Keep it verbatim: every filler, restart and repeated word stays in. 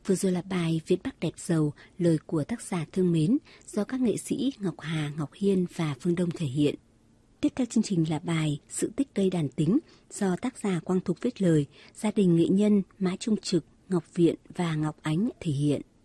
Vừa rồi là bài Việt Bắc đẹp giàu, lời của tác giả thương mến do các nghệ sĩ Ngọc Hà, Ngọc Hiên và Phương Đông thể hiện. Tiếp theo chương trình là bài Sự tích cây đàn tính do tác giả Quang Thục viết lời, gia đình nghệ nhân Mã Trung Trực, Ngọc Viện và Ngọc Ánh thể hiện.